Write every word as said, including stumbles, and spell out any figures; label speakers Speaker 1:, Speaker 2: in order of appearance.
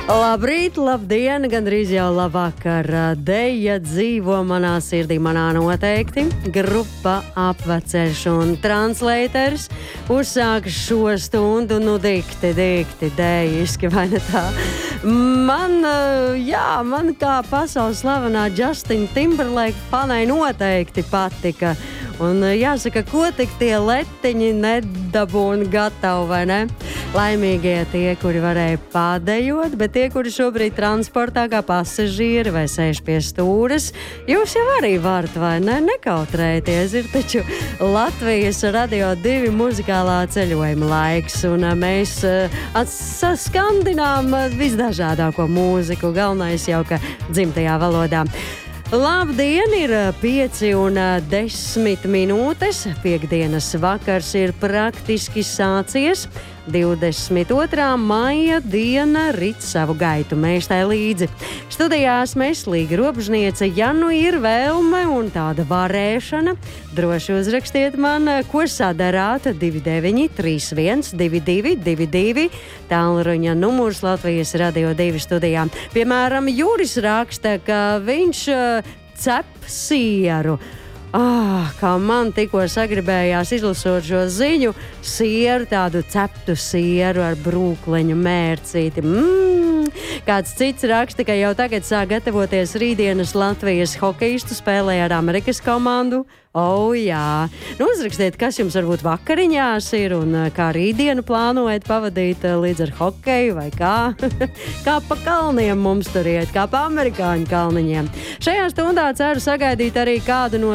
Speaker 1: Labrīt, labdien, gandrīz jau labvakar. Deja dzīvo manā sirdī, manā noteikti. Grupa Apveceļš un Translators uzsāk šo stundu, nu dikti, dikti, dejiski, vai ne tā? Man, jā, man kā pasaules slavenā Justin Timberlake fanai noteikti patika. Un jāsaka, ko tik tie letiņi nedabūna gatavi, vai ne? Laimīgie tie, kuri varēja padejot, bet tie, kuri šobrīd transportā kā pasažieri vai sēž pie stūres, jūs jau arī varat, vai ne? Nekautrējieties, ir taču Latvijas Radio divi muzikālā ceļojuma laiks, un mēs saskandinām visdažādāko mūziku, galvenais jau, ka dzimtajā valodā. Labdien, ir pieci un desmit minūtes, piektdienas vakars ir praktiski sācies, divdesmit otrā maija diena rit savu gaitu mēs tai līdzi. Studijās mēs Līga Robežniece, ja nu ir vēlme un tāda varēšana, droši uzrakstiet man, ko sadarāt divi deviņi trīs viens divi divi divi divi, tālruņa numurs Latvijas Radio divi studijā. Piemēram, Juris raksta, ka viņš cep sieru. Ah, kā man tikko sagribējās izlasot šo ziņu, sieru, tādu ceptu sieru ar brūkleņu mērcīti. Mm. Kāds cits raksta, ka jau tagad sāk gatavoties rītdienas Latvijas hokeistu spēlē ar Amerikas komandu. O, oh, jā. Nu, uzrakstiet, kas jums varbūt vakariņās ir un kā rītdienu plānojat pavadīt līdz ar hokeju vai kā. Kā pa kalniem mums tur iet, kā pa amerikāņu kalniņiem. Šajā stundā ceru sagaidīt arī kādu no